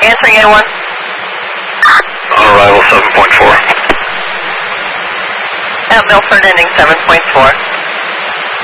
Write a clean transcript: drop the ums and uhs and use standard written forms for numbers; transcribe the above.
Answering A1. On arrival 7.4. At Milford, ending 7.4.